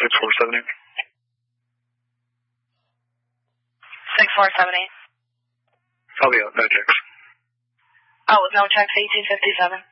6478. 6478. I'll be out. No checks. Oh, no checks, 1857.